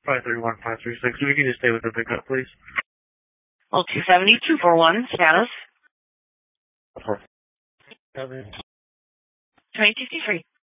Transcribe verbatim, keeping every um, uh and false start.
five three one five three six. We can just stay with the pickup, please. Well, two seventy, two four one, status? twenty sixty-three.